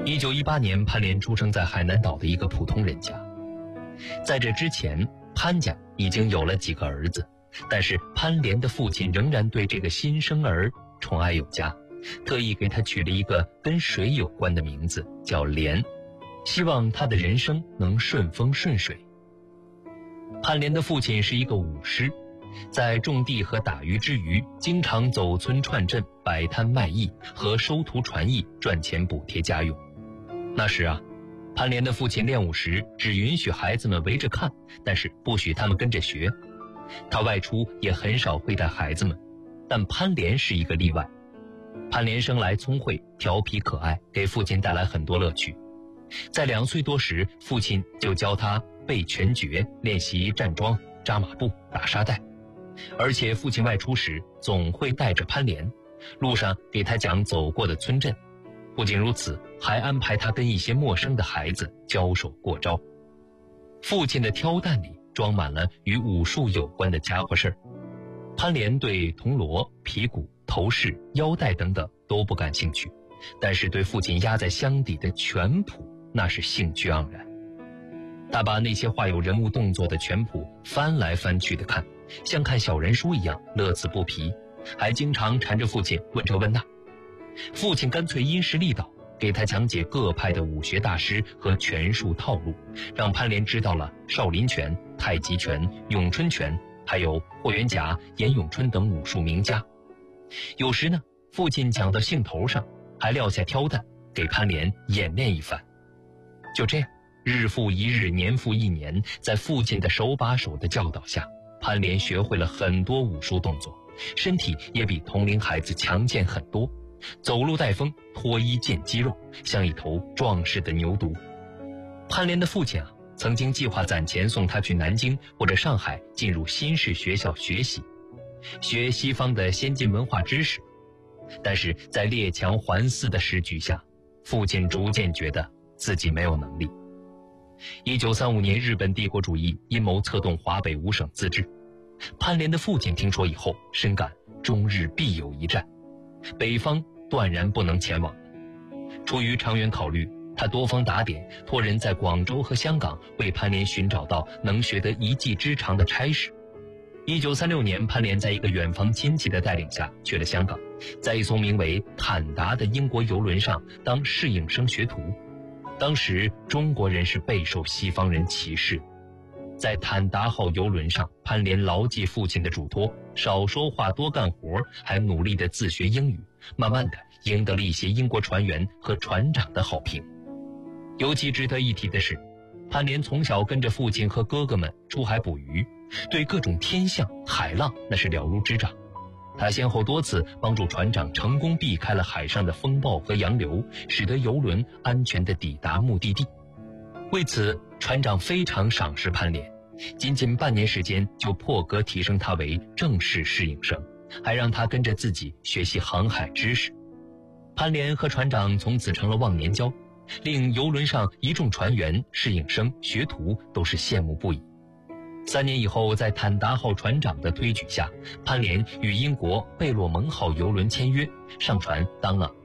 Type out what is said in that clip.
1918年，潘连出生在海南岛的一个普通人家。在这之前，潘家已经有了几个儿子，但是潘连的父亲仍然对这个新生儿宠爱有加，特意给他取了一个跟水有关的名字，叫连，希望他的人生能顺风顺水。潘连的父亲是一个武师，在种地和打鱼之余，经常走村串镇，摆摊卖艺和收徒传艺，赚钱补贴家用。那时啊，潘连的父亲练武时只允许孩子们围着看，但是不许他们跟着学。他外出也很少会带孩子们，但潘连是一个例外。潘连生来聪慧、调皮可爱，给父亲带来很多乐趣。在2岁多时，父亲就教他背拳诀，练习站桩、扎马步、打沙袋。而且父亲外出时总会带着潘连，路上给他讲走过的村镇。不仅如此，还安排他跟一些陌生的孩子交手过招。父亲的挑担里装满了与武术有关的家伙事儿。潘连对铜锣、皮鼓、头饰、腰带等等都不感兴趣，但是对父亲压在箱底的拳谱那是兴趣盎然。他把那些画有人物动作的拳谱翻来翻去的看，像看小人书一样乐此不疲，还经常缠着父亲问这问那。父亲干脆因势利导，给他讲解各派的武学大师和拳术套路，让潘连知道了少林拳、太极拳、咏春拳，还有霍元甲、严咏春等武术名家。有时呢，父亲讲到兴头上，还撂下挑担给潘连演练一番。就这样，日复一日，年复一年，在父亲的手把手的教导下，潘连学会了很多武术动作，身体也比同龄孩子强健很多，走路带风，脱衣见肌肉，像一头壮实的牛犊。潘连的父亲曾经计划攒钱送他去南京或者上海进入新式学校学习，学西方的先进文化知识。但是在列强环伺的时局下，父亲逐渐觉得自己没有能力。1935年，日本帝国主义阴谋策动华北5省自治。潘连的父亲听说以后，深感中日必有一战，北方断然不能前往。出于长远考虑，他多方打点，托人在广州和香港为潘连寻找到能学得一技之长的差事。1936年，潘连在一个远房亲戚的带领下去了香港，在一艘名为坦达的英国邮轮上当侍应生学徒。当时中国人是备受西方人歧视。在坦达号邮轮上，潘连牢记父亲的嘱托，少说话多干活，还努力地自学英语，慢慢地赢得了一些英国船员和船长的好评。尤其值得一提的是，潘连从小跟着父亲和哥哥们出海捕鱼，对各种天象、海浪那是了如指掌。他先后多次帮助船长成功避开了海上的风暴和洋流，使得邮轮安全地抵达目的地。为此，船长非常赏识潘连，仅仅半年时间就破格提升他为正式侍应生，还让他跟着自己学习航海知识。潘连和船长从此成了忘年交，令邮轮上一众船员、侍应生、学徒都是羡慕不已。3年以后，在坦达号船长的推举下，潘连与英国贝洛蒙号邮轮签约，上船当了